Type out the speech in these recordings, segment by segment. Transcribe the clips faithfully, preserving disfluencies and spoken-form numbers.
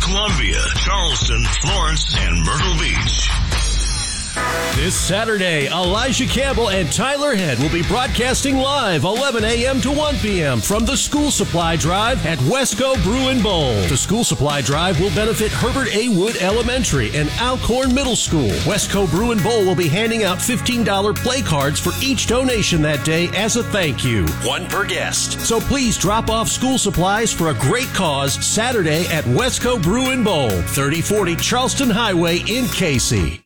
Columbia, Charleston, Florence, and Myrtle Beach. This Saturday, Elijah Campbell and Tyler Head will be broadcasting live eleven a.m. to one p.m. from the School Supply Drive at Wesco Brew and Bowl. The School Supply Drive will benefit Herbert A. Wood Elementary and Alcorn Middle School. Wesco Brew and Bowl will be handing out fifteen dollars play cards for each donation that day as a thank you. One per guest. So please drop off school supplies for a great cause Saturday at Wesco Brew and Bowl, thirty forty Charleston Highway in Casey.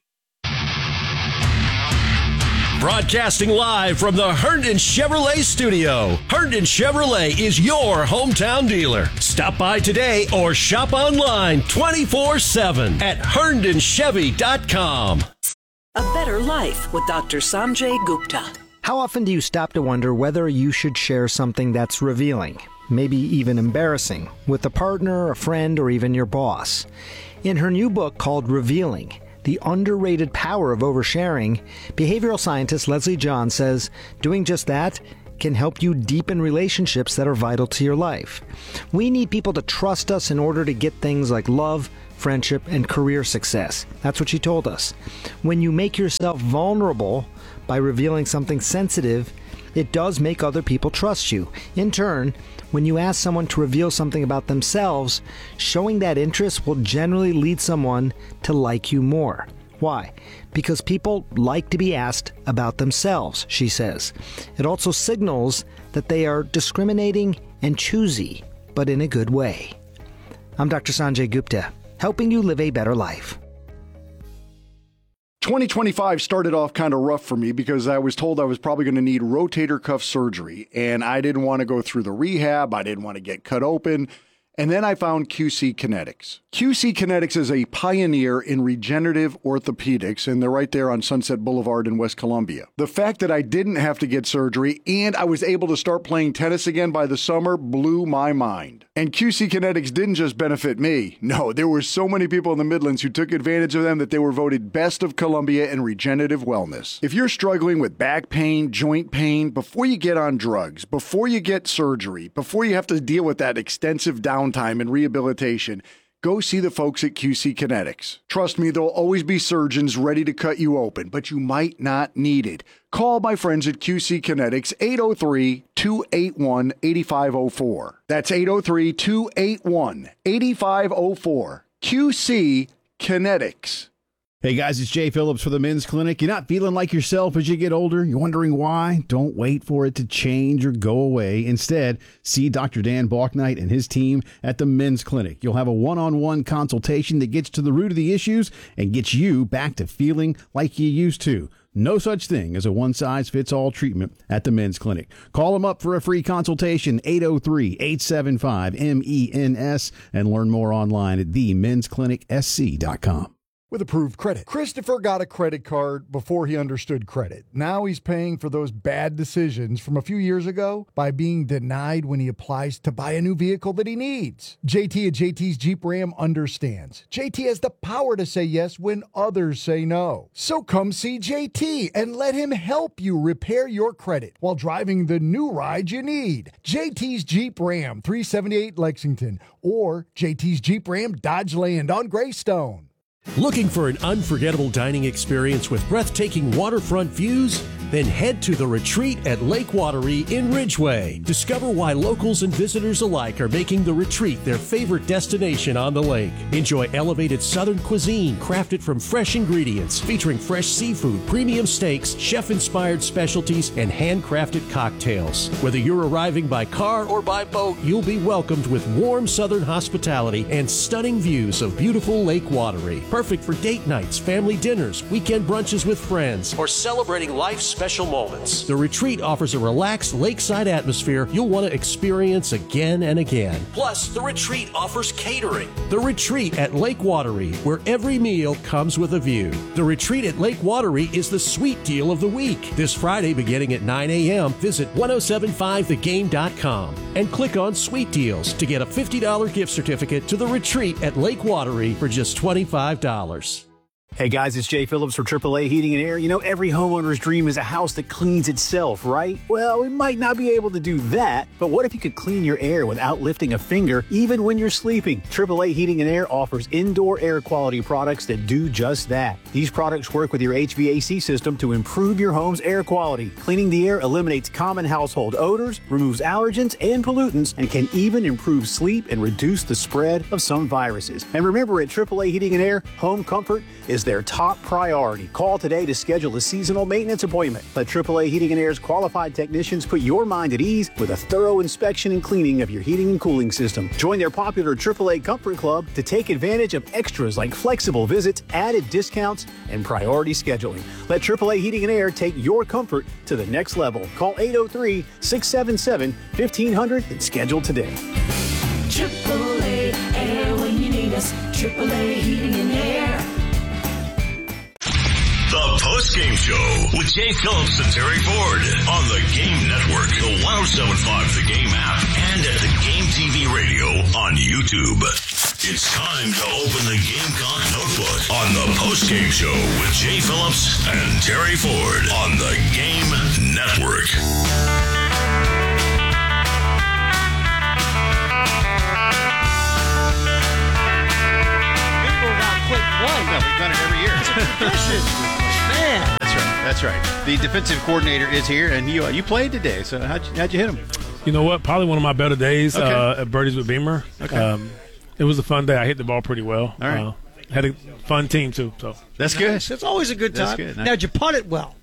Broadcasting live from the Herndon Chevrolet studio. Herndon Chevrolet is your hometown dealer. Stop by today or shop online twenty-four seven at herndon chevy dot com. A better life with Doctor Sanjay Gupta. How often do you stop to wonder whether you should share something that's revealing, maybe even embarrassing, with a partner, a friend, or even your boss? In her new book called Revealing, The Underrated Power of Oversharing, behavioral scientist Leslie John says doing just that can help you deepen relationships that are vital to your life. We need people to trust us in order to get things like love, friendship, and career success. That's what she told us. When you make yourself vulnerable by revealing something sensitive, it does make other people trust you. In turn, when you ask someone to reveal something about themselves, showing that interest will generally lead someone to like you more. Why? Because people like to be asked about themselves, she says. It also signals that they are discriminating and choosy, but in a good way. I'm Doctor Sanjay Gupta, helping you live a better life. twenty twenty-five started off kind of rough for me because I was told I was probably going to need rotator cuff surgery, and I didn't want to go through the rehab. I didn't want to get cut open. And then I found Q C Kinetics. Q C Kinetics is a pioneer in regenerative orthopedics, and they're right there on Sunset Boulevard in West Columbia. The fact that I didn't have to get surgery and I was able to start playing tennis again by the summer blew my mind. And Q C Kinetics didn't just benefit me. No, there were so many people in the Midlands who took advantage of them that they were voted Best of Columbia in regenerative wellness. If you're struggling with back pain, joint pain, before you get on drugs, before you get surgery, before you have to deal with that extensive downtime and rehabilitation, go see the folks at Q C Kinetics. Trust me, there'll always be surgeons ready to cut you open, but you might not need it. Call my friends at Q C Kinetics, eight oh three, two eight one, eight five oh four. That's eight oh three, two eight one, eight five oh four. Q C Kinetics. Hey guys, it's Jay Phillips for the Men's Clinic. You're not feeling like yourself as you get older? You're wondering why? Don't wait for it to change or go away. Instead, see Doctor Dan Balknight and his team at the Men's Clinic. You'll have a one-on-one consultation that gets to the root of the issues and gets you back to feeling like you used to. No such thing as a one-size-fits-all treatment at the Men's Clinic. Call them up for a free consultation, eight oh three, eight seven five, M E N S, and learn more online at the mens clinic s c dot com. With approved credit. Christopher got a credit card before he understood credit. Now he's paying for those bad decisions from a few years ago by being denied when he applies to buy a new vehicle that he needs. J T at J T's Jeep Ram understands. J T has the power to say yes when others say no. So come see J T and let him help you repair your credit while driving the new ride you need. J T's Jeep Ram, three seventy-eight Lexington, or J T's Jeep Ram Dodge Land on Greystone. Looking for an unforgettable dining experience with breathtaking waterfront views? Then head to The Retreat at Lake Wateree in Ridgeway. Discover why locals and visitors alike are making The Retreat their favorite destination on the lake. Enjoy elevated southern cuisine crafted from fresh ingredients, featuring fresh seafood, premium steaks, chef-inspired specialties, and handcrafted cocktails. Whether you're arriving by car or by boat, you'll be welcomed with warm southern hospitality and stunning views of beautiful Lake Wateree. Perfect for date nights, family dinners, weekend brunches with friends, or celebrating life's special moments. The Retreat offers a relaxed lakeside atmosphere you'll want to experience again and again. Plus, The Retreat offers catering. The Retreat at Lake Wateree, where every meal comes with a view. The Retreat at Lake Wateree is the sweet deal of the week. This Friday, beginning at nine a.m., visit ten seventy-five the game dot com and click on Sweet Deals to get a fifty dollars gift certificate to The Retreat at Lake Wateree for just twenty-five dollars. Hey guys, it's Jay Phillips for triple A Heating and Air. You know, every homeowner's dream is a house that cleans itself, right? Well, we might not be able to do that, but what if you could clean your air without lifting a finger, even when you're sleeping? triple A Heating and Air offers indoor air quality products that do just that. These products work with your H V A C system to improve your home's air quality. Cleaning the air eliminates common household odors, removes allergens and pollutants, and can even improve sleep and reduce the spread of some viruses. And remember, at triple A Heating and Air, home comfort is their top priority. Call today to schedule a seasonal maintenance appointment. Let triple A Heating and Air's qualified technicians put your mind at ease with a thorough inspection and cleaning of your heating and cooling system. Join their popular triple A Comfort Club to take advantage of extras like flexible visits, added discounts, and priority scheduling. Let triple A Heating and Air take your comfort to the next level. Call eight oh three, six seven seven, fifteen hundred and schedule today. triple A Air when you need us. triple A Heating and Air. The post-game show with Jay Phillips and Terry Ford on the Game Network, the one oh seven point five The Game app, and at the Game T V radio on YouTube. It's time to open the Gamecock notebook on the post-game show with Jay Phillips and Terry Ford on the Game Network. No, we've done it every year. It's a tradition. Man. That's right. That's right. The defensive coordinator is here, and you uh, you played today. So how'd you, how'd you hit him? You know what? Probably one of my better days okay. uh, at Birdies with Beamer. Okay. Um, it was a fun day. I hit the ball pretty well. All right. Uh, had a fun team too. So that's good. Nice. It's always a good time. That's good. Nice. Now, did you putt it well?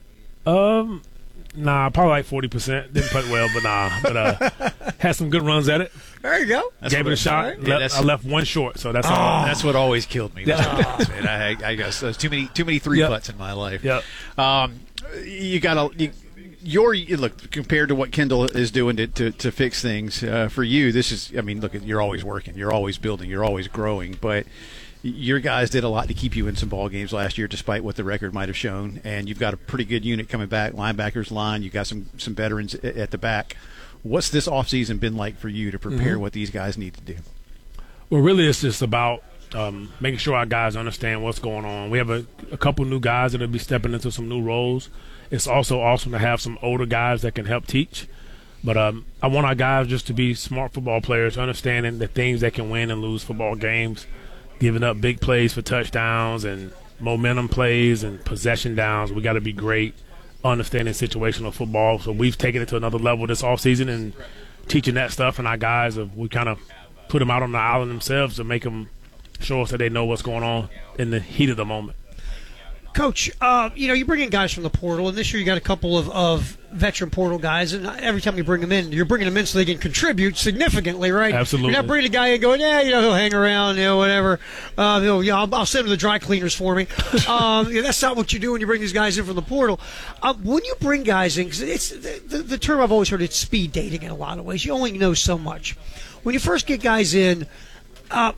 Um, nah, probably like forty percent. Didn't putt well, but nah. But uh, had some good runs at it. There you go. That's Gave it a shot. Right. Yeah, left, I left one short, so that's oh, all. That's what always killed me. Yeah. Oh, man. I, I guess there's too many too many three yep. putts in my life. Yep. Um, you got to. You, Your look compared to what Kendall is doing to, to, to fix things uh, for you. This is, I mean, look, you're always working, you're always building, you're always growing. But your guys did a lot to keep you in some ball games last year, despite what the record might have shown. And you've got a pretty good unit coming back, linebackers line. You got some some veterans at the back. What's this offseason been like for you to prepare mm-hmm. what these guys need to do? Well, really, it's just about um, making sure our guys understand what's going on. We have a, a couple new guys that will be stepping into some new roles. It's also awesome to have some older guys that can help teach. But um, I want our guys just to be smart football players, understanding the things that can win and lose football games, giving up big plays for touchdowns and momentum plays and possession downs. We got to be great understanding situational football. So we've taken it to another level this offseason and teaching that stuff. And our guys, have, we kind of put them out on the island themselves to make them show us that they know what's going on in the heat of the moment. Coach, uh, you know, you bring in guys from the portal, and this year you got a couple of, of veteran portal guys, and every time you bring them in, you're bringing them in so they can contribute significantly, right? Absolutely. You're not bringing a guy in going, yeah, you know, he'll hang around, you know, whatever. Uh, you know, yeah, I'll, I'll send him to the dry cleaners for me. um, yeah, that's not what you do when you bring these guys in from the portal. Uh, when you bring guys in, because it's the, the, the term I've always heard, it's speed dating in a lot of ways. You only know so much. When you first get guys in, uh,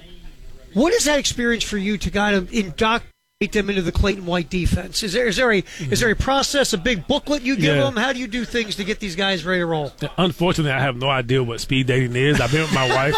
what is that experience for you to kind of indoctrinate them into the Clayton White defense? Is there is there a mm-hmm. is there a process, a big booklet you give yeah. them? How do you do things to get these guys ready to roll? Unfortunately, I have no idea what speed dating is. I've been with my wife.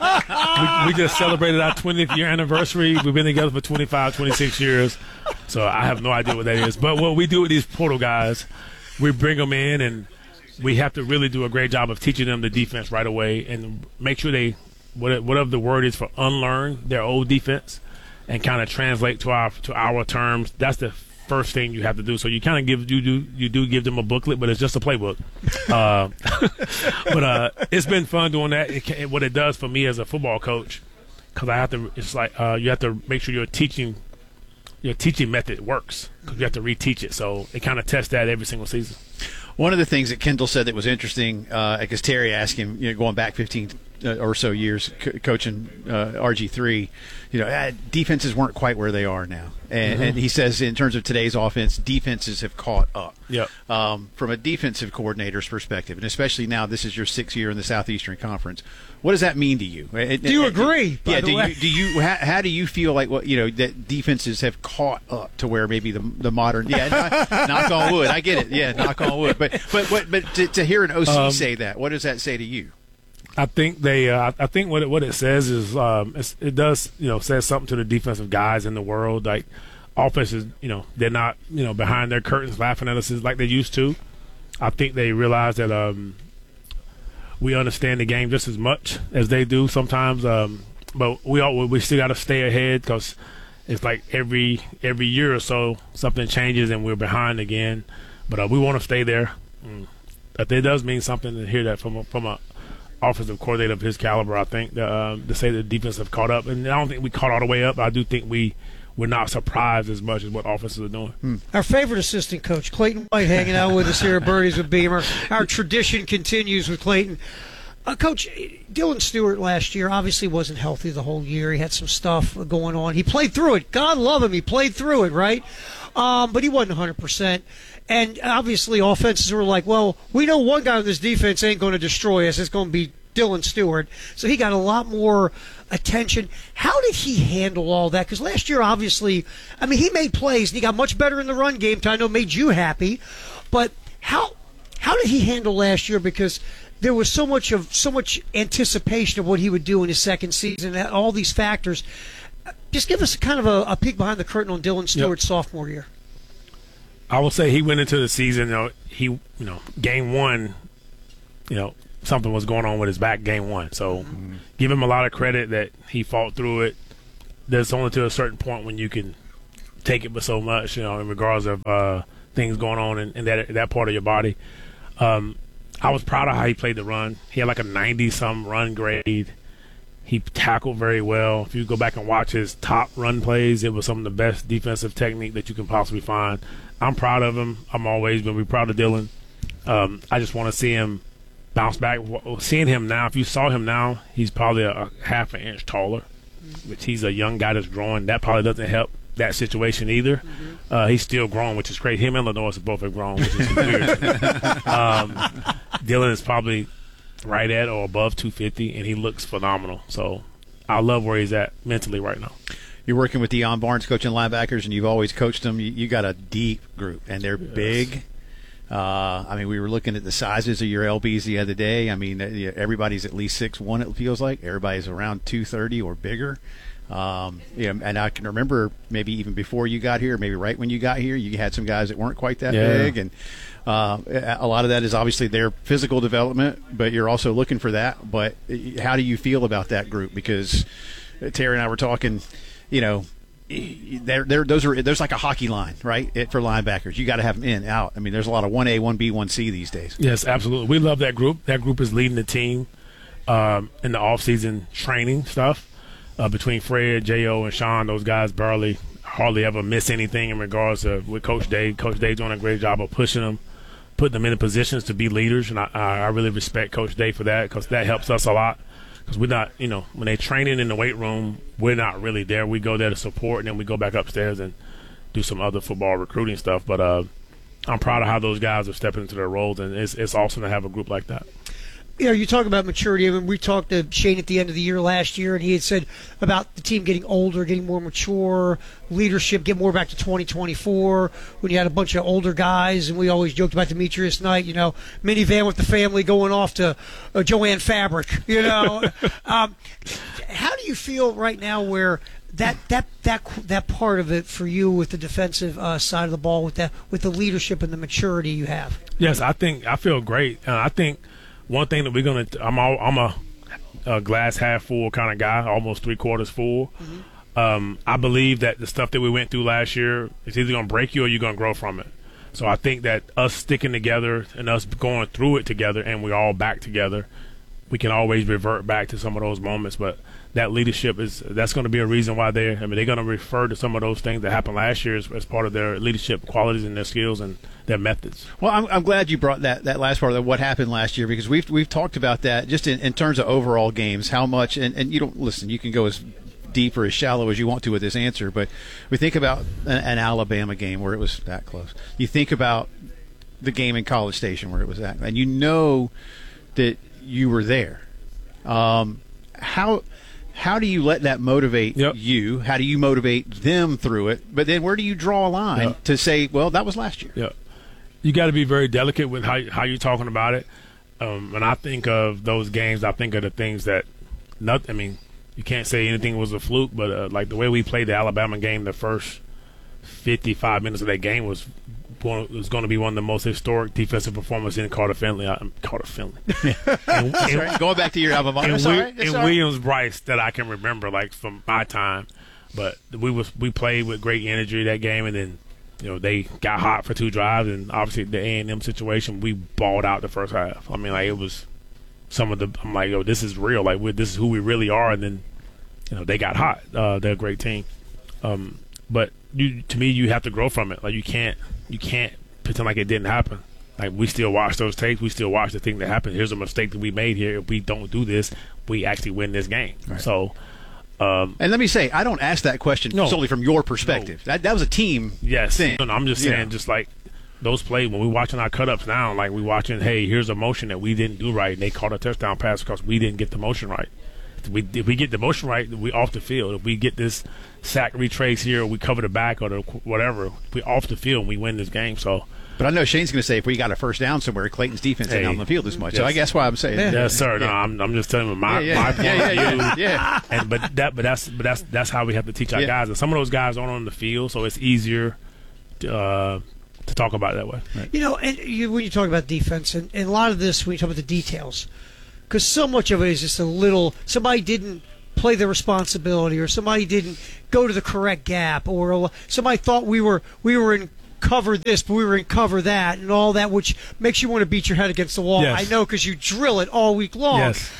Uh, we, we just celebrated our twentieth year anniversary. We've been together for twenty-five, twenty-six years, so I have no idea what that is. But what we do with these portal guys, we bring them in, and we have to really do a great job of teaching them the defense right away and make sure they, whatever the word is for unlearn their old defense, and kind of translate to our to our terms. That's the first thing you have to do. So you kind of give you do you do give them a booklet, but it's just a playbook. Uh, but uh, it's been fun doing that. It can, what it does for me as a football coach, because I have to. It's like uh, you have to make sure your teaching your teaching method works, because you have to reteach it. So it kind of tests that every single season. One of the things that Kendall said that was interesting, uh, because Terry asked him, you know, going back fifteen or so years co- coaching uh, R G three, you know, uh, defenses weren't quite where they are now. And, mm-hmm. and he says in terms of today's offense, defenses have caught up. Yep. Um, from a defensive coordinator's perspective, and especially now this is your sixth year in the Southeastern Conference, what does that mean to you? Do you agree? Yeah. Do you, do you? How, how do you feel like what you know that defenses have caught up to where maybe the the modern? Yeah. knock, knock on wood. I get it. Yeah. Knock on wood. But but but but to, to hear an O C um, say that, what does that say to you? I think they. Uh, I think what it, what it says is um, it's, it does you know says something to the defensive guys in the world. Like offenses, you know, they're not you know behind their curtains laughing at us like they used to. I think they realize that um, we understand the game just as much as they do sometimes. Um, but we all we still got to stay ahead because it's like every every year or so something changes and we're behind again. But uh, we want to stay there. Mm. But it does mean something to hear that from a, from a offensive coordinator of his caliber. I think that, um, to say the defense have caught up, and I don't think we caught all the way up. But I do think we we're not surprised as much as what offenses are doing. Hmm. Our favorite assistant coach, Clayton White, hanging out with us here at Birdies with Beamer. Our tradition continues with Clayton. Uh, Coach, Dylan Stewart last year obviously wasn't healthy the whole year. He had some stuff going on. He played through it. God love him. He played through it, right? Um, but he wasn't one hundred percent. And obviously offenses were like, well, we know one guy on this defense ain't going to destroy us. It's going to be Dylan Stewart. So he got a lot more attention. How did he handle all that? Because last year, obviously, I mean, he made plays, and he got much better in the run game, which I know made you happy. But how how did he handle last year? Because there was so much of so much anticipation of what he would do in his second season, and all these factors. Just give us kind of a, a peek behind the curtain on Dylan Stewart's yep. sophomore year. I will say he went into the season, you know, he, you know, game one, you know, something was going on with his back game one. So mm-hmm. give him a lot of credit that he fought through it. There's only to a certain point when you can take it but so much, you know, in regards of uh, things going on in, in that that part of your body. Um, I was proud of how he played the run. He had like a ninety-some run grade. He tackled very well. If you go back and watch his top run plays, it was some of the best defensive technique that you can possibly find. I'm proud of him. I'm always going to be proud of Dylan. Um, I just want to see him bounce back. Seeing him now, if you saw him now, he's probably a, a half an inch taller, which he's a young guy that's growing. That probably doesn't help that situation either. Mm-hmm. Uh, he's still growing, which is great. Him and Lenoir both have grown, which is weird. um, Dylan is probably right at or above two fifty, and he looks phenomenal. So I love where he's at mentally right now. You're working with Deion Barnes coaching linebackers, and you've always coached them. You, you got a deep group, and they're yes. big. Uh, I mean, we were looking at the sizes of your L Bs the other day. I mean, everybody's at least six one, it feels like. Everybody's around two thirty or bigger. Um, yeah, and I can remember maybe even before you got here, maybe right when you got here, you had some guys that weren't quite that yeah. big. And uh, a lot of that is obviously their physical development, but you're also looking for that. But how do you feel about that group? Because Terry and I were talking – you know, they're, they're, those are there's like a hockey line, right, it, for linebackers. You got to have them in, out. I mean, there's a lot of one A, one B, one C these days. Yes, absolutely. We love that group. That group is leading the team um, in the off-season training stuff. Uh, between Fred, J O, and Sean, those guys barely, hardly ever miss anything in regards to with Coach Dave. Coach Dave doing a great job of pushing them, putting them in positions to be leaders, and I, I really respect Coach Dave for that because that helps us a lot. Because we're not, you know, when they're training in the weight room, we're not really there. We go there to support, and then we go back upstairs and do some other football recruiting stuff. But uh, I'm proud of how those guys are stepping into their roles, and it's, it's awesome to have a group like that. You know, you talk about maturity. I mean, we talked to Shane at the end of the year last year, and he had said about the team getting older, getting more mature, leadership, get more back to twenty twenty-four when you had a bunch of older guys. And we always joked about Demetrius Knight, you know, minivan with the family going off to uh, Joanne Fabric, you know. um, how do you feel right now where that that that that part of it for you with the defensive uh, side of the ball, with that with the leadership and the maturity you have? Yes, I think I feel great. Uh, I think one thing that we're gonna I'm all, I'm a, a glass half full kind of guy, almost three quarters full. Mm-hmm. Um, I believe that the stuff that we went through last year is either gonna break you or you're gonna grow from it. So I think that us sticking together and us going through it together, and we're all back together, we can always revert back to some of those moments. But that leadership is that's going to be a reason why they're I mean they're going to refer to some of those things that happened last year as, as part of their leadership qualities and their skills and their methods. Well, I'm, I'm glad you brought that, that last part of what happened last year, because we've we've talked about that just in, in terms of overall games, how much and, and you don't listen you can go as deep or as shallow as you want to with this answer, but we think about an, an Alabama game where it was that close. You think about the game in College Station where it was that, and you know that you were there. Um, how how do you let that motivate yep. you? How do you motivate them through it? But then where do you draw a line yep. to say, well, that was last year? Yeah, you got to be very delicate with how how you're talking about it. um, when I think of those games, I think of the things that not. I mean, you can't say anything was a fluke, but uh, like the way we played the Alabama game, the first fifty-five minutes of that game was one, was going to be one of the most historic defensive performances in Carter Finley. Uh, Carter Finley. and, and, right. Going back to your alma mater. And, we, right. and Williams-Brice that I can remember, like from my time. But we was we played with great energy that game, and then you know they got hot for two drives, and obviously the A and M situation, we balled out the first half. I mean, like it was some of the. I'm like, yo, this is real. Like we, this is who we really are. And then you know they got hot. Uh, they're a great team. Um, but you, to me, you have to grow from it. Like you can't. You can't pretend like it didn't happen. Like we still watch those tapes. We still watch the thing that happened. Here's a mistake that we made here. If we don't do this, we actually win this game. Right. So, um, and let me say, I don't ask that question no, solely from your perspective. No. That that was a team yes. thing. No, no, I'm just saying, yeah. just like those plays when we watching our cut ups now, like we watching, hey, here's a motion that we didn't do right, and they caught a touchdown pass because we didn't get the motion right. If we, if we get the motion right, we off the field. If we get this sack retrace here, or we cover the back or the whatever, we off the field and we win this game. So, but I know Shane's going to say if we got a first down somewhere, Clayton's defense hey, ain't on the field as much. Yes. So I guess why I'm saying, yes, that. yes sir. Yeah. No, I'm, I'm just telling you my yeah, yeah. my point yeah, yeah, of view. Yeah, yeah. And but that but that's but that's that's how we have to teach our yeah. guys. And some of those guys aren't on the field, so it's easier to, uh, to talk about it that way. Right. You know, and you, when you talk about defense, and, and a lot of this when you talk about the details, because so much of it is just a little. Somebody didn't play their responsibility, or somebody didn't go to the correct gap, or somebody thought we were we were in cover this, but we were in cover that, and all that, which makes you want to beat your head against the wall. Yes. I know, because you drill it all week long. Yes.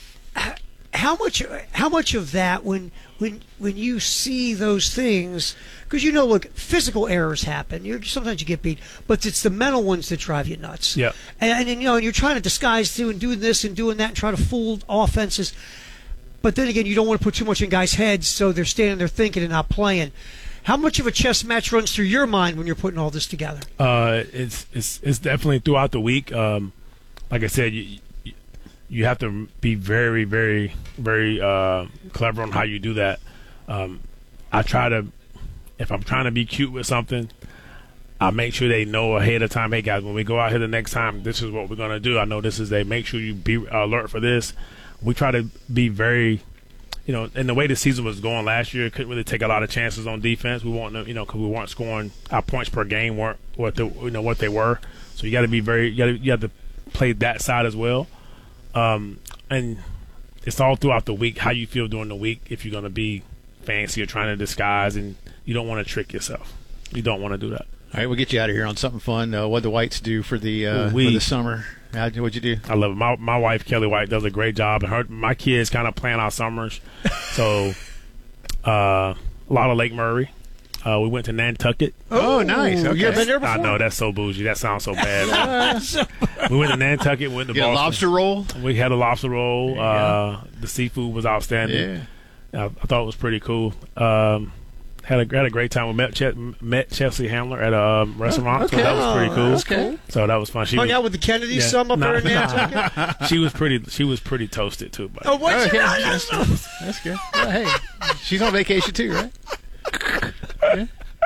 How much? How much of that when when when you see those things? Because you know, look, physical errors happen. You're, sometimes you get beat, but it's the mental ones that drive you nuts. Yeah. And, and you know, and you're trying to disguise through and doing this and doing that and try to fool offenses. But then again, you don't want to put too much in guys' heads, so they're standing there thinking and not playing. How much of a chess match runs through your mind when you're putting all this together? Uh, it's it's it's definitely throughout the week. Um, like I said, you you have to be very very very uh, clever on how you do that. Um, I try to, if I'm trying to be cute with something, I make sure they know ahead of time. Hey guys, when we go out here the next time, this is what we're gonna do. I know this is a make sure you be alert for this. We try to be very, you know, in the way the season was going last year, couldn't really take a lot of chances on defense. We weren't, you know, because we weren't scoring. Our points per game weren't what the, you know, what they were. So you got to be very, you got to, you have to play that side as well. Um, and it's all throughout the week how you feel during the week. If you're going to be fancy or trying to disguise, and you don't want to trick yourself. You don't want to do that. All right, we'll get you out of here on something fun. Uh, what the Whites do for the uh, we, for the summer? How'd, what'd you do? I love it. My my wife Kelly White does a great job, and her my kids kind of plan our summers. So uh, a lot of Lake Murray. Uh, we went to Nantucket. Oh, oh nice. Okay. You ever been there before? I know, that's so bougie. That sounds so bad. We went to Nantucket. We went to you Boston. A lobster roll. We had a lobster roll. Uh, the seafood was outstanding. Yeah. I, I thought it was pretty cool. Um, Had a had a great time. We met Ch- met Chelsea Handler at a um, restaurant, okay. so that was pretty cool. Okay. So that was fun. She hung was, out with the Kennedys yeah, some up nah, there in nah. Nantucket. She was pretty. She was pretty toasted too. But Oh, what's Okay. your That's, that's good. Well, hey, she's on vacation too, right? Yeah.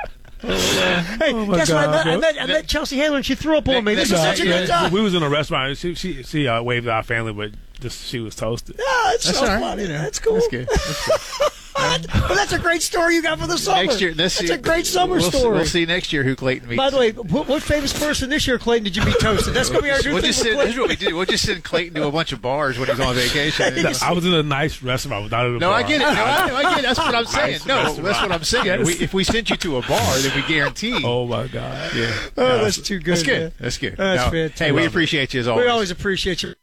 Hey, Oh, my guess what? I God, met, I bro. met, I met Chelsea Handler, and she threw up on me. This is Nah, such a yeah, good time. We was in a restaurant. She she, she uh, waved at our family, but just she was toasted. Yeah, it's That's so all right. funny. You know, That's cool. That's good. That's good. Well, that's a great story you got for the summer. Next year, this that's year, a great summer we'll, story. We'll see next year who Clayton meets. By the way, what, what famous person this year, Clayton, did you meet toasted? That's going to be our new we'll thing just for send, Clayton. Here's what we do. We'll just send Clayton to a bunch of bars when he's on vacation. I was in a nice restaurant without a No, bar. I get it. No, I, I get it. That's what I'm saying. Nice No, restaurant. that's what I'm saying. Yes. We, if we sent you to a bar, then we guarantee. Oh my God! Yeah. Oh, that's too good. That's good. man. That's good. That's Now, fantastic. hey, we appreciate you as always. We always appreciate you.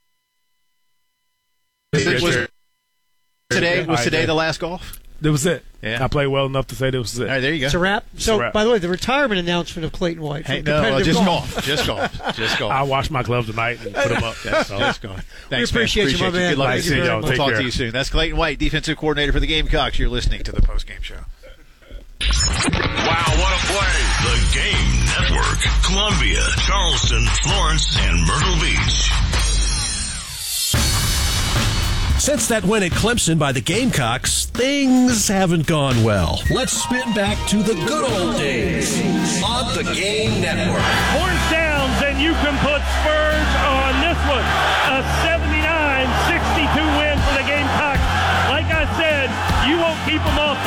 Was- today was I today did. the last golf? That was it. Yeah. I played well enough to say that was it. All right, there you go. It's a wrap. So, a wrap. by the way, the retirement announcement of Clayton White. Hey, from no, competitive just golf. golf. Just golf. Just golf. I washed my gloves tonight and put them up. Just, So. just golf. Thanks, appreciate man. you, my man. Good luck. Thank to you you. very We'll much. talk Take to care. you soon. That's Clayton White, defensive coordinator for the Gamecocks. You're listening to the Post Game Show. Wow, what a play. The Game Network. Columbia, Charleston, Florence, and Myrtle Beach. Since that win at Clemson by the Gamecocks, things haven't gone well. Let's spin back to the good old days on the Game Network. Fourth downs, and you can put Spurs on this one.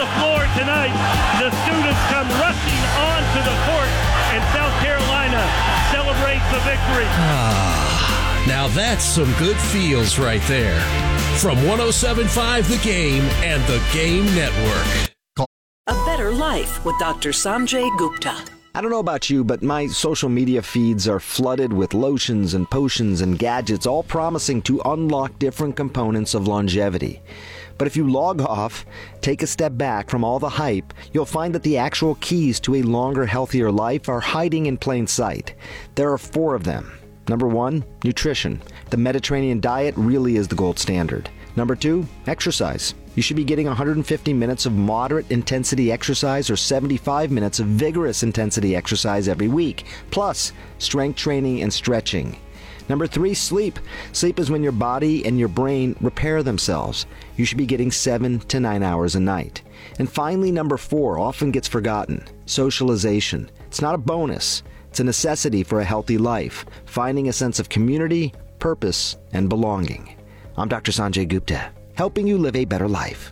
the floor tonight. The students come rushing onto the court, and South Carolina celebrates the victory. Ah, now that's some good feels right there. From one oh seven point five The Game and The Game Network. A Better Life with Doctor Sanjay Gupta. I don't know about you, but my social media feeds are flooded with lotions and potions and gadgets, all promising to unlock different components of longevity. But if you log off, take a step back from all the hype, you'll find that the actual keys to a longer, healthier life are hiding in plain sight. There are four of them. Number one, nutrition. The Mediterranean diet really is the gold standard. Number two, exercise. You should be getting one hundred fifty minutes of moderate intensity exercise or seventy-five minutes of vigorous intensity exercise every week, plus strength training and stretching. Number three, sleep. Sleep is when your body and your brain repair themselves. You should be getting seven to nine hours a night. And finally, number four, often gets forgotten, socialization. It's not a bonus. It's a necessity for a healthy life, finding a sense of community, purpose, and belonging. I'm Doctor Sanjay Gupta, helping you live a better life.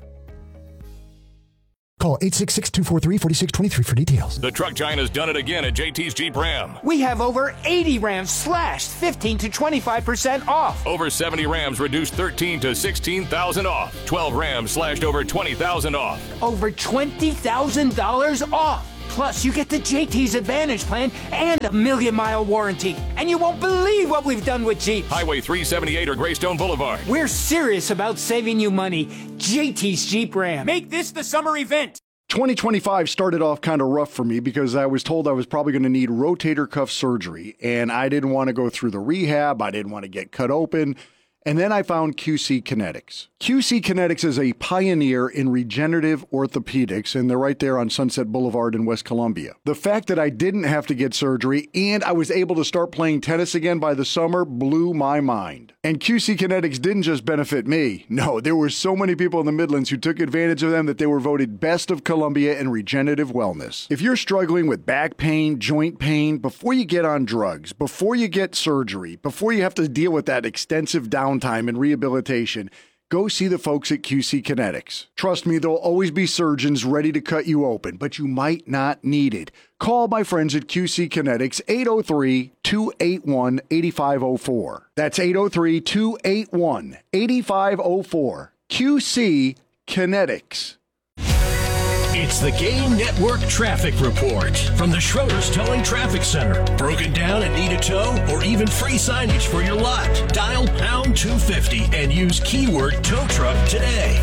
Call eight six six, two four three, four six two three for details. The truck giant has done it again at J T's Jeep Ram. We have over eighty Rams slashed fifteen to twenty-five percent off. Over seventy Rams reduced thirteen to sixteen thousand off. twelve Rams slashed over twenty thousand off. Over twenty thousand dollars off. Plus, you get the J T's Advantage plan and a million-mile warranty. And you won't believe what we've done with Jeep. Highway three seventy-eight or Greystone Boulevard. We're serious about saving you money. J T's Jeep Ram. Make this the summer event. twenty twenty-five started off kind of rough for me because I was told I was probably going to need rotator cuff surgery, and I didn't want to go through the rehab. I didn't want to get cut open. And then I found Q C Kinetics. Q C Kinetics is a pioneer in regenerative orthopedics, and they're right there on Sunset Boulevard in West Columbia. The fact that I didn't have to get surgery and I was able to start playing tennis again by the summer blew my mind. And Q C Kinetics didn't just benefit me. No, there were so many people in the Midlands who took advantage of them that they were voted Best of Columbia in regenerative wellness. If you're struggling with back pain, joint pain, before you get on drugs, before you get surgery, before you have to deal with that extensive downtime and rehabilitation, go see the folks at Q C Kinetics. Trust me, there'll always be surgeons ready to cut you open, but you might not need it. Call my friends at Q C Kinetics, eight oh three, two eight one, eight five oh four. That's eight oh three, two eight one, eight five oh four. Q C Kinetics. It's the Game Network Traffic Report from the Schroeder's Towing Traffic Center. Broken down and need a tow or even free signage for your lot? Dial pound two fifty and use keyword tow truck today.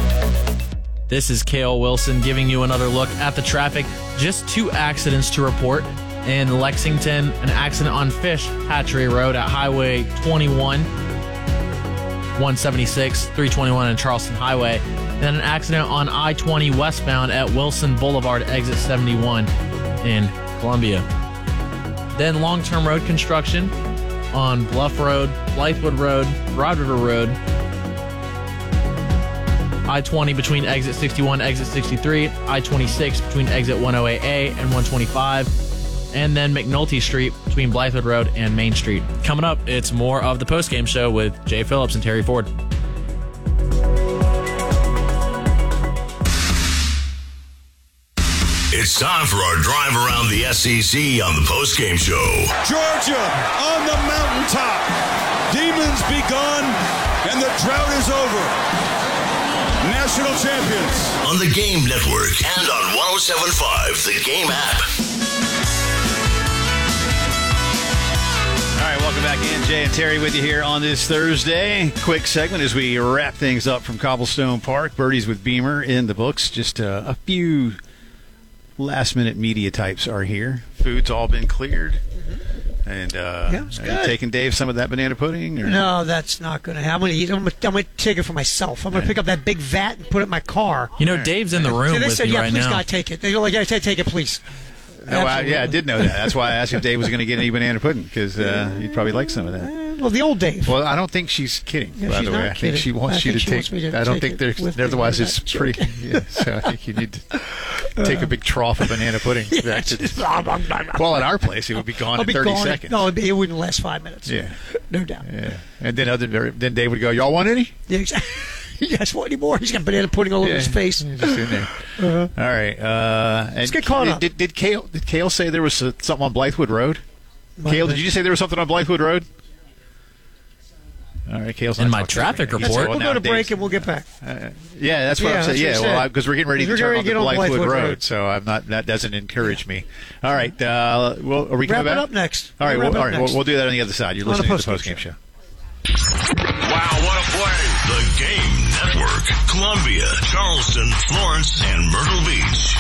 This is Kale Wilson giving you another look at the traffic. Just two accidents to report. In Lexington, an accident on Fish Hatchery Road at Highway twenty-one, one seventy-six, three twenty-one, and Charleston Highway. Then an accident on I twenty westbound at Wilson Boulevard, exit seventy-one in Columbia. Then long-term road construction on Bluff Road, Blythewood Road, Broad River Road, I twenty between exit sixty-one, exit sixty-three, I twenty-six between exit one oh eight A and one twenty-five, and then McNulty Street between Blythewood Road and Main Street. Coming up, it's more of the postgame show with Jay Phillips and Terry Ford. It's time for our drive around the S E C on the postgame show. Georgia on the mountaintop. Demons begun and the drought is over. National champions. On the Game Network and on one oh seven point five, the Game app. All right, welcome back in. Jay and Terry with you here on this Thursday. Quick segment as we wrap things up from Cobblestone Park. Birdies with Beamer in the books. Just uh, a few last-minute media types are here. Food's all been cleared. Mm-hmm. And uh, yeah, it's are good. you taking Dave some of that banana pudding? Or? No, that's not going to happen. I'm going to eat. I'm going to, I'm going to take it for myself. I'm going to pick up that big vat and put it in my car. You know, Dave's in the room See, they with said, you yeah, right please, now. God, take it. They go like, yeah, take, take it, please. No, I, yeah, I did know that. That's why I asked if Dave was going to get any banana pudding, because uh, you'd probably like some of that. Well, the old Dave. Well, I don't think she's kidding, Yeah, by she's the way. not I think kidding. she wants I you think to she take wants me to I don't take think it there's, with me. otherwise I'm it's not pretty. joking. Yeah, so I think you need to take a big trough of banana pudding. back to the, well, at our place, it would be gone I'll in be thirty gone. seconds. No, it'd be- it wouldn't last five minutes. Yeah. No doubt. Yeah. And then other then Dave would go, y'all want any? Yeah, exactly. You guys want any more? He's got banana pudding all over Yeah, his face. just in there. Uh-huh. All right. Uh, and Let's get caught did, up. Did, did Kale did Kale say there was uh, something on Blythewood Road? Might Kale, have did you say there was something on Blythewood Road? All right, Kale's In not my talking traffic to me. report. So We'll now go to Dave's- break and we'll get back. Uh, yeah, that's what Yeah, I'm saying. that's what Yeah, you well, said. because we're getting ready to We're turn ready on to the get on Blythewood Blythewood Road, Road. so I'm not. That doesn't encourage me. All right, uh, well, are we Wrap coming it back? up next. All right, We'll well, wrap all it right, up we'll, next. we'll do that on the other side. You're On the listening to the postgame postgame show. Wow, what a play. The Game Network. Columbia, Charleston, Florence, and Myrtle Beach.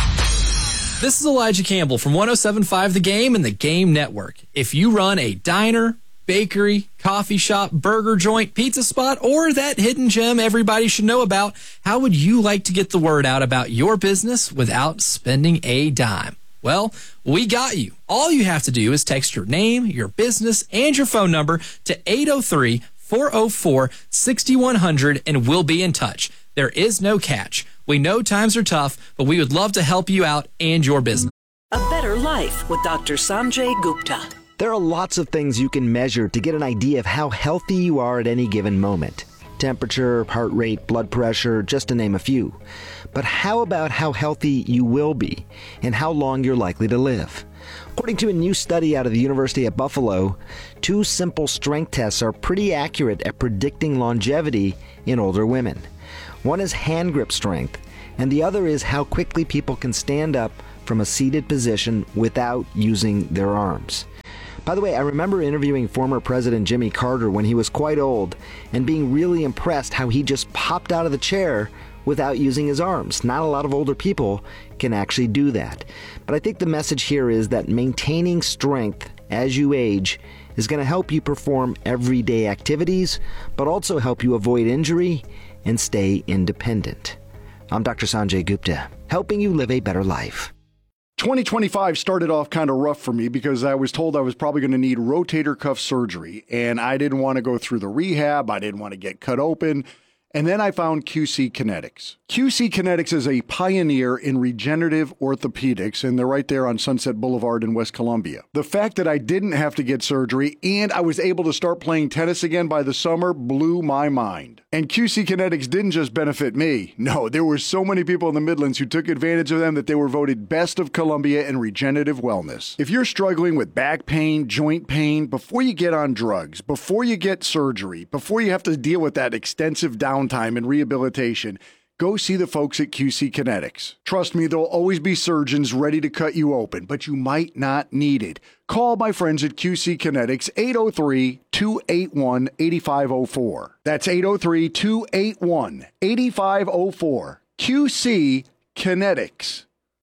This is Elijah Campbell from one oh seven point five The Game and The Game Network. If you run a diner, bakery, coffee shop, burger joint, pizza spot, or that hidden gem everybody should know about, how would you like to get the word out about your business without spending a dime? Well, we got you. All you have to do is text your name, your business, and your phone number to eight oh three, four oh four, six one zero zero and we'll be in touch. There is no catch. We know times are tough, but we would love to help you out and your business. A Better Life with Doctor Sanjay Gupta. There are lots of things you can measure to get an idea of how healthy you are at any given moment. Temperature, heart rate, blood pressure, just to name a few. But how about how healthy you will be and how long you're likely to live? According to a new study out of the University of Buffalo, two simple strength tests are pretty accurate at predicting longevity in older women. One is hand grip strength, and the other is how quickly people can stand up from a seated position without using their arms. By the way, I remember interviewing former President Jimmy Carter when he was quite old and being really impressed how he just popped out of the chair without using his arms. Not a lot of older people can actually do that. But I think the message here is that maintaining strength as you age is going to help you perform everyday activities, but also help you avoid injury and stay independent. I'm Doctor Sanjay Gupta, helping you live a better life. twenty twenty-five started off kind of rough for me because I was told I was probably going to need rotator cuff surgery, and I didn't want to go through the rehab. I didn't want to get cut open. And then I found Q C Kinetics. Q C Kinetics is a pioneer in regenerative orthopedics, and they're right there on Sunset Boulevard in West Columbia. The fact that I didn't have to get surgery and I was able to start playing tennis again by the summer blew my mind. And Q C Kinetics didn't just benefit me. No, there were so many people in the Midlands who took advantage of them that they were voted best of Columbia in regenerative wellness. If you're struggling with back pain, joint pain, before you get on drugs, before you get surgery, before you have to deal with that extensive downtime and rehabilitation, go see the folks at Q C Kinetics. Trust me, there'll always be surgeons ready to cut you open, but you might not need it. Call my friends at Q C Kinetics, eight oh three, two eight one, eight five oh four. That's eight oh three, two eight one, eight five oh four. Q C Kinetics.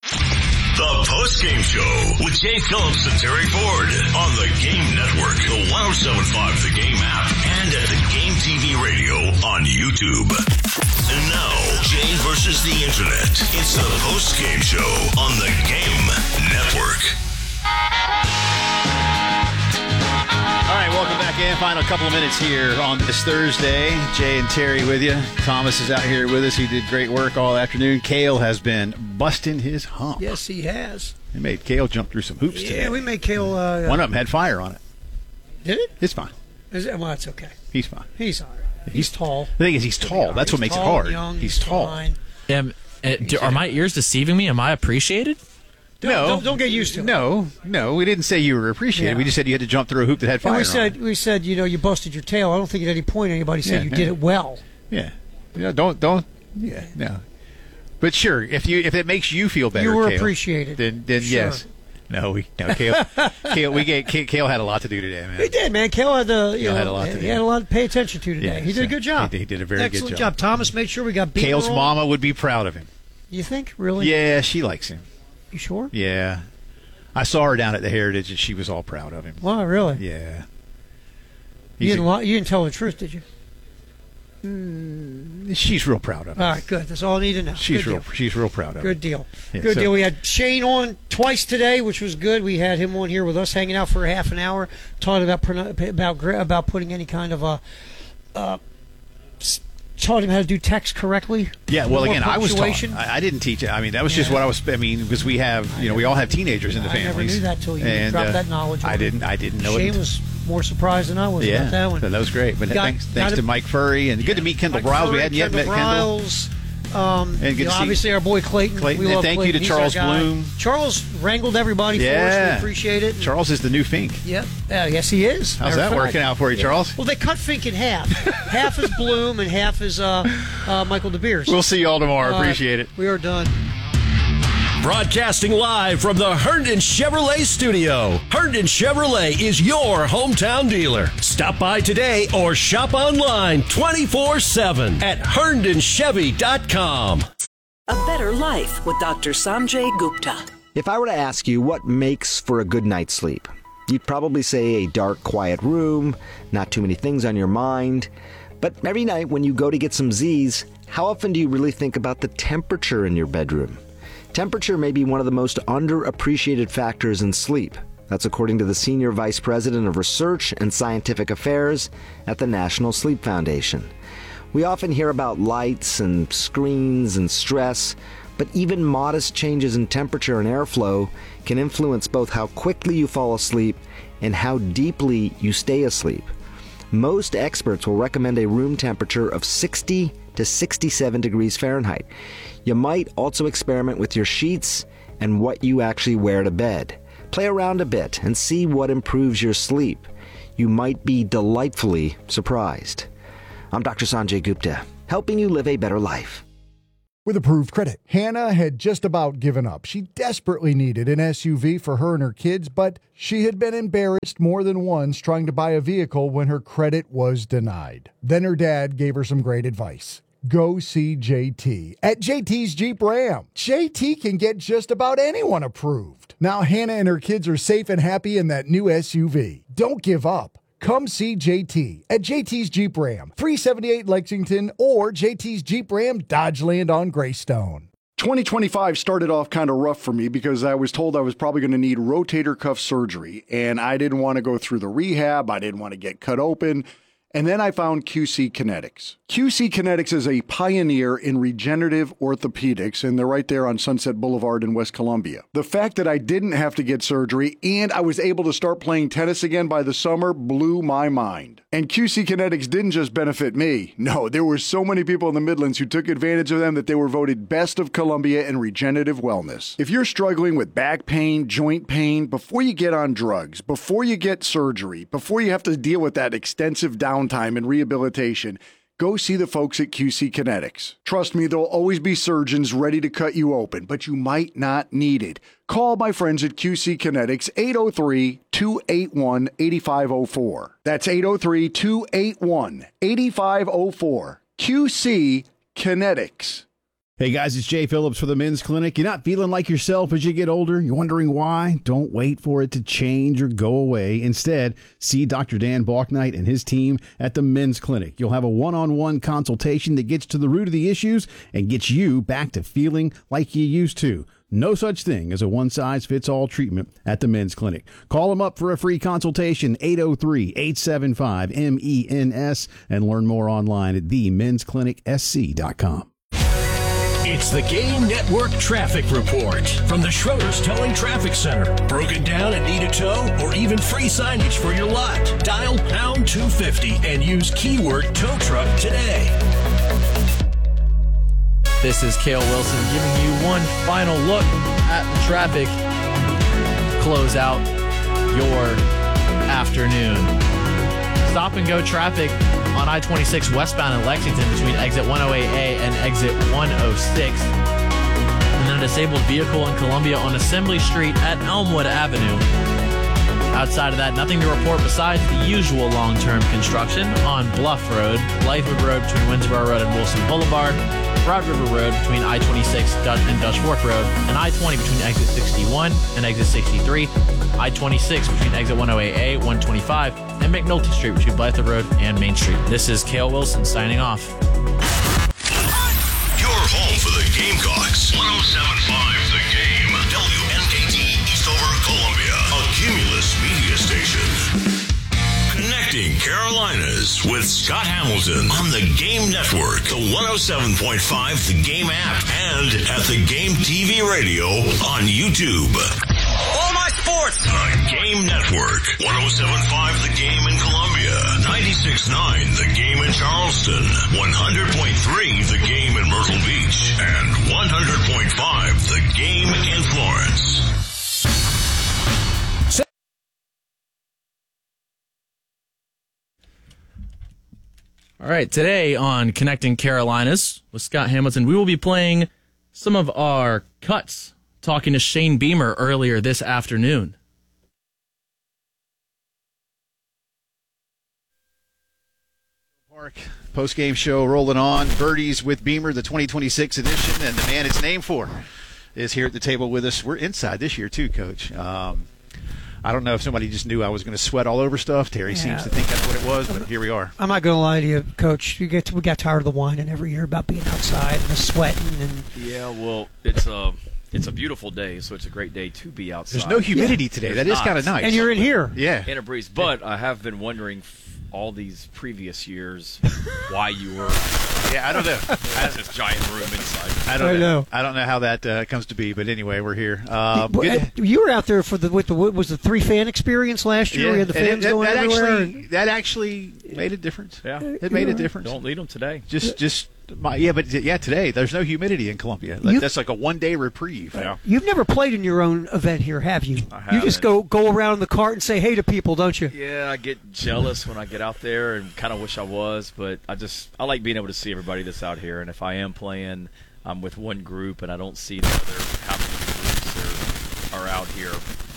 The postgame show with Jay Phillips and Terry Ford on the Game Network, the one oh seven point five The Game app, and at the Game T V radio on YouTube. And now, Jay versus the Internet. It's the postgame show on the Game Network. All right, welcome back in. Final couple of minutes here on this Thursday. Jay and Terry with you. Thomas is out here with us. He did great work all afternoon. Kale has been busting his hump. Yes, he has. He made Kale jump through some hoops Yeah, today. we made Kale. Uh, One of them had fire on it. Did it? It's fine. Is it? Well, it's okay. He's fine. He's all right. He's tall. The thing is, he's tall. That's He's what makes tall, it hard. young, he's, he's tall. fine. Um, uh, do, are my ears deceiving me? Am I appreciated? Don't, no, don't, don't get used to it. No, no, we didn't say you were appreciated. Yeah. We just said you had to jump through a hoop that had fire And we on said, it. we said, you know, you busted your tail. I don't think at any point anybody said Yeah, you yeah. did it well. Yeah, yeah. Don't, don't. Yeah, no. But sure, if you if it makes you feel better, You were Kale, appreciated. Then, then Sure. yes. No, we no Kale. Kale, we gave, Kale, Kale had a lot to do today, man. He did, man. Kale had the, you Kale know, had a lot to he do. had a lot to pay attention to today. Yeah, he did a so good job. he did- he did a very good Excellent job. Thomas made sure we got beat. Kale's mama would be proud of him. You think? Really? Yeah, she likes him. You sure? Yeah, I saw her down at the Heritage, and she was all proud of him. Wow, really? Yeah. You He's didn't, a- lie, you didn't tell the truth, did you? She's real proud of him. All right, good. That's all I need to know. She's good real. Deal. She's real proud of him. Good deal. Yeah, good so- deal. We had Shane on twice today, which was good. We had him on here with us, hanging out for a half an hour, talking about pronou- about gra- about putting any kind of a. Uh, s- taught him how to do text correctly. Yeah, well, More again, I was taught. punctuation. I, I didn't teach it. I mean, that was just Yeah. what I was. I mean, because we have, you know, we all have teenagers in the I never families. knew that till you and, dropped uh, that knowledge on I me. didn't. I didn't know Shane it. was more surprised than I was yeah, about that one. that was great. But Got- thanks, got thanks it- to Mike Furry, and good to meet Kendall Mike Briles. We Furry, hadn't yet met Kendall Kendall. Briles, Um, And good you know, to see- obviously, our boy Clayton. Clayton, we and love thank you Clayton. to He's Charles our guy. Bloom. Charles wrangled everybody for us. Yeah. We appreciate it. Charles is the new Fink. Yep. Uh, yes, he is. How's Matter that of fact. working out for you, Charles? Well, they cut Fink in half. half is Bloom and half is uh, uh, Michael DeBeers. We'll see you all tomorrow. All right. Appreciate it. We are done. Broadcasting live from the Herndon Chevrolet studio. Herndon Chevrolet is your hometown dealer. Stop by today or shop online twenty-four seven at herndon chevy dot com. A Better Life with Doctor Sanjay Gupta. If I were to ask you what makes for a good night's sleep, you'd probably say a dark, quiet room, not too many things on your mind. But every night when you go to get some Z's, how often do you really think about the temperature in your bedroom? Temperature may be one of the most underappreciated factors in sleep. That's according to the Senior Vice President of Research and Scientific Affairs at the National Sleep Foundation. We often hear about lights and screens and stress, but even modest changes in temperature and airflow can influence both how quickly you fall asleep and how deeply you stay asleep. Most experts will recommend a room temperature of sixty to sixty-seven degrees Fahrenheit. You might also experiment with your sheets and what you actually wear to bed. Play around a bit and see what improves your sleep. You might be delightfully surprised. I'm Doctor Sanjay Gupta, helping you live a better life. With approved credit, Hannah had just about given up. She desperately needed an S U V for her and her kids, but she had been embarrassed more than once trying to buy a vehicle when her credit was denied. Then her dad gave her some great advice. Go see J T at J T's Jeep Ram. J T can get just about anyone approved. Now Hannah and her kids are safe and happy in that new S U V. Don't give up. Come see J T at J T's Jeep Ram, three seventy-eight Lexington, or J T's Jeep Ram, Dodgeland on Greystone. twenty twenty-five started off kind of rough for me because I was told I was probably going to need rotator cuff surgery, and I didn't want to go through the rehab. I didn't want to get cut open. And then I found Q C Kinetics. Q C Kinetics is a pioneer in regenerative orthopedics, and they're right there on Sunset Boulevard in West Columbia. The fact that I didn't have to get surgery and I was able to start playing tennis again by the summer blew my mind. And Q C Kinetics didn't just benefit me. No, there were so many people in the Midlands who took advantage of them that they were voted Best of Columbia in regenerative wellness. If you're struggling with back pain, joint pain, before you get on drugs, before you get surgery, before you have to deal with that extensive downtime and rehabilitation, go see the folks at Q C Kinetics. Trust me, there'll always be surgeons ready to cut you open, but you might not need it. Call my friends at Q C Kinetics, eight oh three, two eight one, eight five oh four. That's eight oh three, two eight one, eight five oh four. Q C Kinetics. Hey guys, it's Jay Phillips for the Men's Clinic. You're not feeling like yourself as you get older? You're wondering why? Don't wait for it to change or go away. Instead, see Doctor Dan Balknight and his team at the Men's Clinic. You'll have a one-on-one consultation that gets to the root of the issues and gets you back to feeling like you used to. No such thing as a one-size-fits-all treatment at the Men's Clinic. Call them up for a free consultation, eight oh three, eight seven five, M E N S, and learn more online at the men's clinic s c dot com. It's the Game Network Traffic Report from the Schroeder's Towing Traffic Center. Broken down and need a tow or even free signage for your lot? Dial pound two fifty and use keyword tow truck today. This is Cale Wilson giving you one final look at the traffic. Close out your afternoon. Stop and go traffic on I twenty-six westbound in Lexington between exit one oh eight A and exit one oh six. And then a disabled vehicle in Columbia on Assembly Street at Elmwood Avenue. Outside of that, nothing to report besides the usual long-term construction on Bluff Road, Blythewood Road between Winnsboro Road and Wilson Boulevard, Broad River Road between I twenty-six and Dutch Fork Road, and I twenty between exit sixty-one and exit sixty-three, I twenty-six between exit one oh eight A, one twenty-five, and McNulty Street between Blythewood Road and Main Street. This is Cale Wilson signing off. Your home for the Gamecocks. one oh seven point five The Game. W N K T Eastover, Columbia. A Cumulus media station. Connecting Carolinas with Scott Hamilton on the Game Network, the one oh seven point five The Game app, and at the Game T V radio on YouTube. All my sports Sports. The Game Network. one oh seven point five The Game in Columbia. ninety-six point nine The Game in Charleston. one hundred point three The Game in Myrtle Beach. And one hundred point five The Game in Florence. All right, today on Connecting Carolinas with Scott Hamilton, we will be playing some of our cuts, talking to Shane Beamer earlier this afternoon. Park post-game show rolling on. Birdies with Beamer, the twenty twenty-six edition, and the man it's named for is here at the table with us. We're inside this year too, Coach. Um, I don't know if somebody just knew I was going to sweat all over stuff. Terry yeah. seems to think that's what it was, but here we are. I'm not going to lie to you, Coach. You get to, we got tired of the whining every year about being outside and the sweating. And yeah, well, it's a it's a beautiful day, so it's a great day to be outside. There's no humidity yeah. today. There's that is kind of nice. And you're in here. Yeah. In a breeze. But I have been wondering f- all these previous years why you were. Yeah, I don't know. That's this giant room inside. I don't I know. know. I don't know how that uh, comes to be, but anyway, we're here. Um, good. You were out there for the with the was the three fan experience last year. Yeah. We had the And fans it, going that everywhere. Actually, that actually made a difference. Yeah, it made a difference. Don't need them today. Just, just my, yeah, but yeah, today there's no humidity in Columbia. Like, You- that's like a one day reprieve. Yeah. You've never played in your own event here, have you? I You just haven't. go go around in the cart and say hey to people, don't you? Yeah, I get jealous when I get out there and kind of wish I was, but I just I like being able to see everybody that's out here. And if I am playing, I'm with one group and I don't see the other how many groups are, are out here.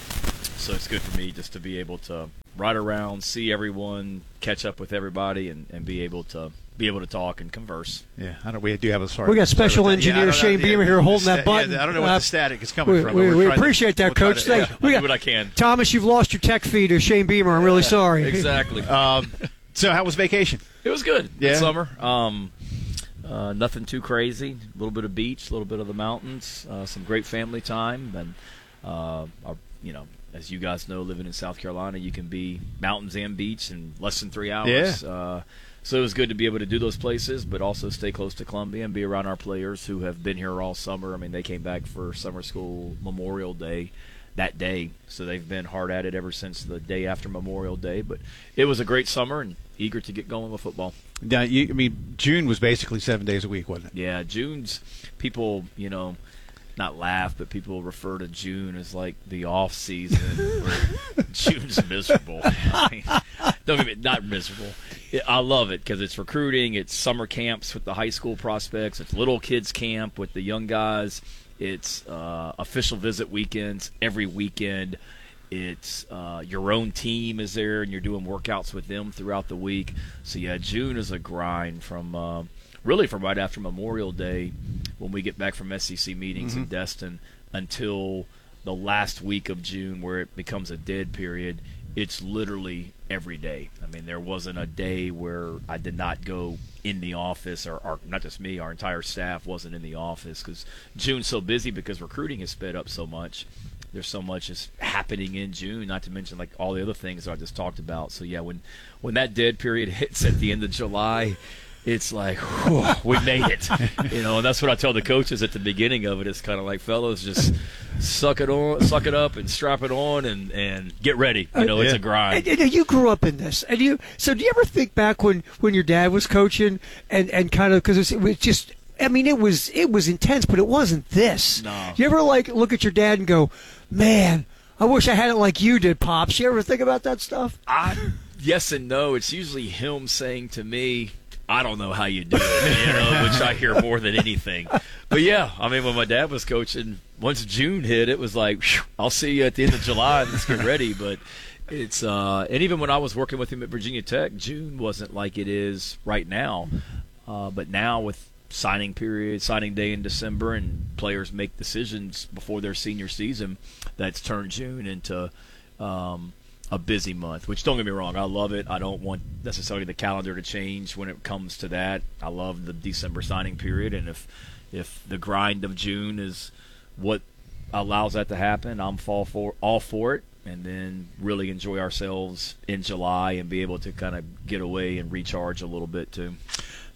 So it's good for me just to be able to ride around, see everyone, catch up with everybody, and, and be able to be able to talk and converse. Yeah, I don't. We do have a sorry. We got special sorry with that. engineer Yeah, I don't know. Shane Yeah, Beamer here holding the that sta- button. Yeah, I don't know what Uh, the static is coming we, from. We, but we're we trying to- appreciate that, we'll try Coach. to- Thank- yeah. we I'll got, do what I can. Thomas, you've lost your tech feed to Shane Beamer. I'm really sorry. Exactly. Um, so how was vacation? It was good. Yeah. Good summer. Um, uh, nothing too crazy. A little bit of beach, a little bit of the mountains, uh, some great family time, and uh, our, you know, as you guys know, living in South Carolina, you can be mountains and beach in less than three hours. Yeah. Uh, so it was good to be able to do those places, but also stay close to Columbia and be around our players who have been here all summer. I mean, they came back for summer school Memorial Day that day, so they've been hard at it ever since the day after Memorial Day. But it was a great summer and eager to get going with football. Now, you, I mean, June was basically seven days a week, wasn't it? Yeah, June's people, you know, not laugh, but people refer to June as like the off season. Where June's miserable. I mean, don't get me not miserable. It, I love it because it's recruiting. It's summer camps with the high school prospects. It's little kids camp with the young guys. It's uh, official visit weekends every weekend. It's uh, your own team is there, and you're doing workouts with them throughout the week. So yeah, June is a grind from. Uh, Really from right after Memorial Day when we get back from S E C meetings Mm-hmm. in Destin until the last week of June where it becomes a dead period. It's literally every day. I mean, there wasn't a day where I did not go in the office, or, or not just me, our entire staff wasn't in the office because June's so busy because recruiting has sped up so much. There's so much is happening in June, not to mention like all the other things that I just talked about. So yeah, when when that dead period hits at the end of July, it's like, whew, we made it, you know, and that's what I tell the coaches at the beginning of it. It's kind of like, fellas, just suck it on, suck it up, and strap it on, and, and get ready. You know, it's a grind. And, and you grew up in this, and you. So, do you ever think back when, when your dad was coaching, and, and kind of because it was just, I mean, it was it was intense, but it wasn't this. No. You ever like look at your dad and go, man, I wish I had it like you did, Pops. You ever think about that stuff? I, yes and no. It's usually him saying to me, I don't know how you do it, you know, which I hear more than anything. But, yeah, I mean, when my dad was coaching, once June hit, it was like, whew, I'll see you at the end of July and let's get ready. But it's uh, – and even when I was working with him at Virginia Tech, June wasn't like it is right now. Uh, but now with signing period, signing day in December, and players make decisions before their senior season, that's turned June into um, – a busy month, which don't get me wrong, I love it. I don't want necessarily the calendar to change when it comes to that. I love the December signing period, and if if the grind of June is what allows that to happen, I'm fall for all for it, and then really enjoy ourselves in July and be able to kind of get away and recharge a little bit too.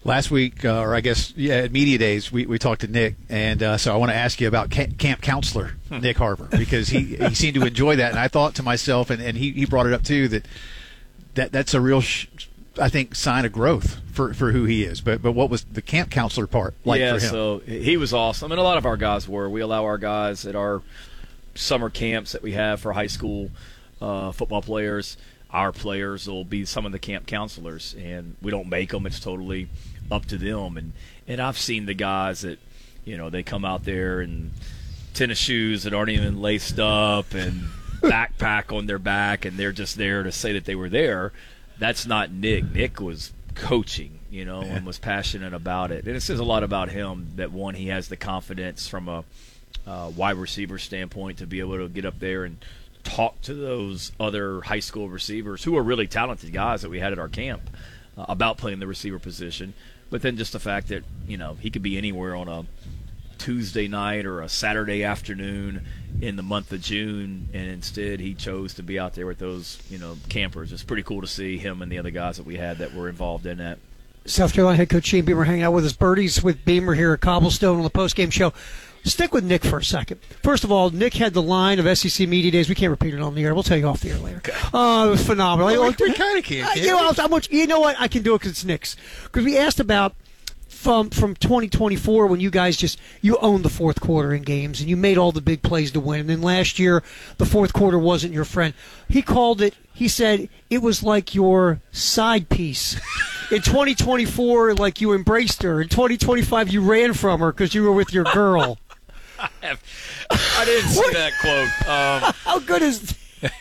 Last week, uh, or I guess, yeah, at Media Days, we, we talked to Nick, and uh, so I want to ask you about ca- camp counselor Nick Harper, because he, he seemed to enjoy that, and I thought to myself, and, and he, he brought it up too, that, that that's a real, sh- I think, sign of growth for, for who he is. But but what was the camp counselor part like yeah, for him? So he was awesome, and a lot of our guys were. We allow our guys at our summer camps that we have for high school uh, football players, our players will be some of the camp counselors, and we don't make them. It's totally up to them. And, and I've seen the guys that, you know, they come out there in tennis shoes that aren't even laced up and backpack on their back, and they're just there to say that they were there. That's not Nick. Nick was coaching, you know, yeah. and was passionate about it. And it says a lot about him that, one, he has the confidence from a uh, wide receiver standpoint to be able to get up there and talk to those other high school receivers who are really talented guys that we had at our camp uh, about playing the receiver position. But then just the fact that, you know, he could be anywhere on a Tuesday night or a Saturday afternoon in the month of June, and instead he chose to be out there with those, you know, campers. It's pretty cool to see him and the other guys that we had that were involved in that. South Carolina head coach Shane Beamer hanging out with his birdies with Beamer here at Cobblestone on the postgame show. Stick with Nick for a second. First of all, Nick had the line of S E C Media Days. We can't repeat it on the air. We'll tell you off the air later. Okay. Oh, it was phenomenal. Well, we we kind of can. Uh, you, know, how much, you know what? I can do it because it's Nick's. Because we asked about from from twenty twenty-four when you guys just you owned the fourth quarter in games and you made all the big plays to win. And then last year, the fourth quarter wasn't your friend. He called it. He said it was like your side piece. In twenty twenty-four, like you embraced her. In twenty twenty-five, you ran from her because you were with your girl. I, have, I didn't see that quote. Um, How good is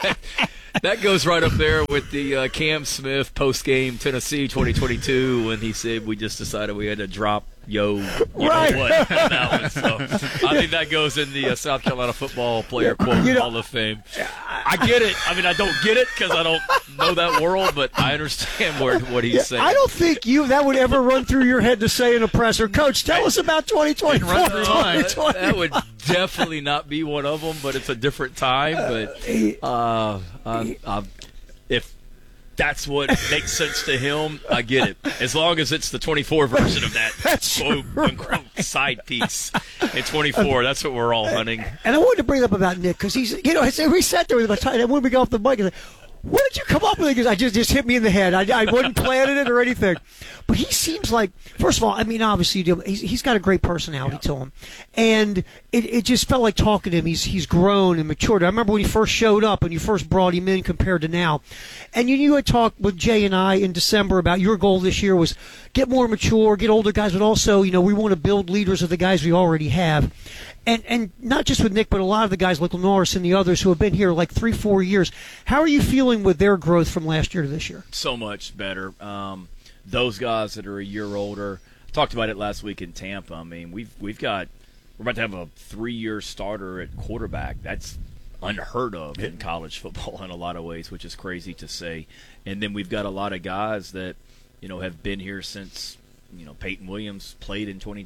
that? Goes right up there with the uh, Cam Smith post-game Tennessee twenty twenty-two when he said we just decided we had to drop yo, you right. know what. That was, so I think that goes in the uh, South Carolina football player quote you know, Hall of Fame. I get it. I mean, I don't get it because I don't know that world, but I understand where, what he's yeah, saying. I don't think you that would ever run through your head to say in a presser, Coach, tell us about twenty twenty-four. That, that would definitely not be one of them, but it's a different time. But uh, I, I, if that's what makes sense to him, I get it. As long as it's the twenty-four version of that quote unquote side piece in twenty-four, that's what we're all hunting. And I wanted to bring up about Nick because he's, you know, we sat there with him, and when we got off the mic, like, what did you come up with? Because I just just hit me in the head. I, I wasn't planning it or anything. But he seems like, first of all, I mean, obviously, he's, he's got a great personality yeah. to him. And it, it just felt like talking to him. He's he's grown and matured. I remember when he first showed up and you first brought him in compared to now. And you, you had talked with Jay and I in December about your goal this year was get more mature, get older guys, but also, you know, we want to build leaders of the guys we already have. And and not just with Nick, but a lot of the guys like Norris and the others who have been here like three, four years. How are you feeling with their growth from last year to this year? So much better. Um, those guys that are a year older, I talked about it last week in Tampa. I mean, we've we've got we're about to have a three-year starter at quarterback. That's unheard of in college football in a lot of ways, which is crazy to say. And then we've got a lot of guys that, you know, have been here since, you know, Peyton Williams played in twenty.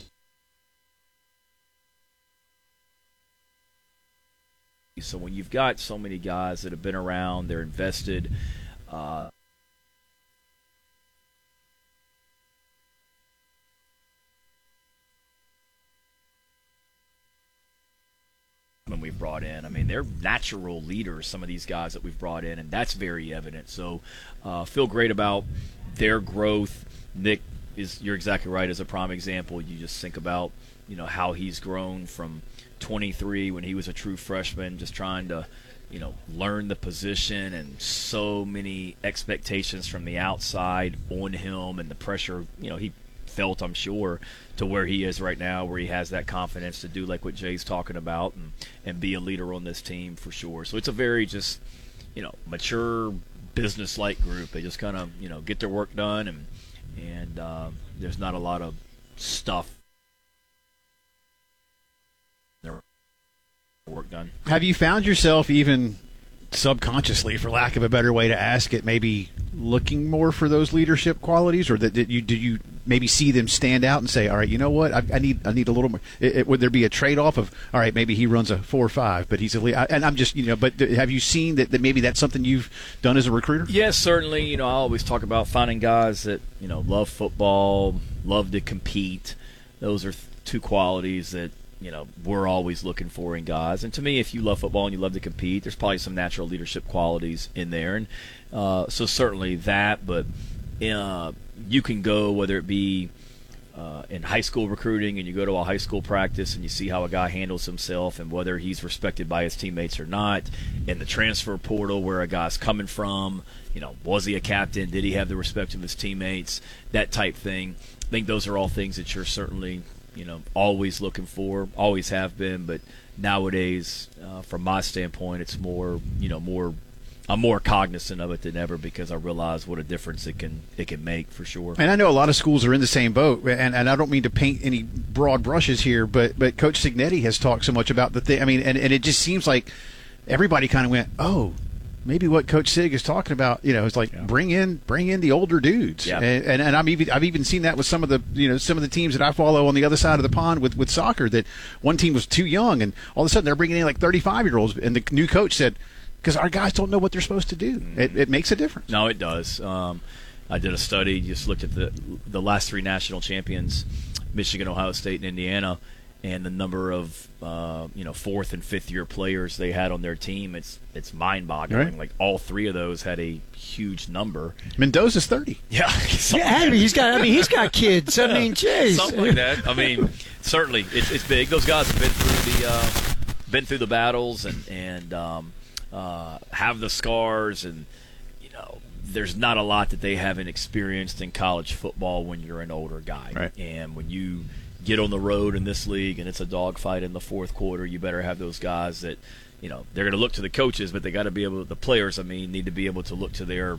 So when you've got so many guys that have been around, they're invested. Uh, when we've brought in, I mean, they're natural leaders, some of these guys that we've brought in, and that's very evident. So uh, feel great about their growth. Nick is, you're exactly right, as a prime example. You just think about, you know, how he's grown from twenty-three when he was a true freshman, just trying to, you know, learn the position, and so many expectations from the outside on him, and the pressure, you know, he felt, I'm sure, to where he is right now, where he has that confidence to do like what Jay's talking about and, and be a leader on this team for sure. So it's a very just, you know, mature, business-like group. They just kind of, you know, get their work done, and and uh, there's not a lot of stuff. Their work done. Have you found yourself even subconsciously, for lack of a better way to ask it, maybe looking more for those leadership qualities, or that did you do you maybe see them stand out and say, all right, you know what, I, I need I need a little more. It, it, would there be a trade off of, all right, maybe he runs a four or five, but he's a lead, and I'm just you know, but have you seen that, that maybe that's something you've done as a recruiter? Yes, certainly. You know, I always talk about finding guys that you know love football, love to compete. Those are th- two qualities that you know we're always looking for in guys. And to me, if you love football and you love to compete, there's probably some natural leadership qualities in there. And uh, so certainly that, but uh, you can go, whether it be uh, in high school recruiting, and you go to a high school practice and you see how a guy handles himself and whether he's respected by his teammates or not. In the transfer portal, where a guy's coming from, you know, was he a captain? Did he have the respect of his teammates? That type thing. I think those are all things that you're certainly, you know, always looking for, always have been. But nowadays, uh, from my standpoint, it's more, you know, more. I'm more cognizant of it than ever because I realize what a difference it can it can make for sure. And I know a lot of schools are in the same boat, and, and I don't mean to paint any broad brushes here, but but Coach Cignetti has talked so much about the thing. I mean, and, and it just seems like everybody kind of went, oh, maybe what Coach Sig is talking about, you know, it's like yeah. bring in bring in the older dudes. Yeah. And, and and I'm even I've even seen that with some of the you know some of the teams that I follow on the other side of the pond with, with soccer, that one team was too young, and all of a sudden they're bringing in like thirty-five year olds, and the new coach said, because our guys don't know what they're supposed to do. It, it makes a difference. No, it does. Um, I did a study, just looked at the the last three national champions, Michigan, Ohio State, and Indiana, and the number of uh, you know fourth and fifth year players they had on their team. It's it's mind boggling. Right. Like all three of those had a huge number. Mendoza's thirty. Yeah, yeah. I mean, he's got. I mean, he's got kids. I mean, jeez, something like that. I mean, certainly it's, it's big. Those guys have been through the uh, been through the battles and and. Um, Uh, have the scars, and you know there's not a lot that they haven't experienced in college football when you're an older guy. Right. And when you get on the road in this league and it's a dogfight in the fourth quarter, you better have those guys that you know they're going to look to the coaches, but they got to be able. The players, I mean, need to be able to look to their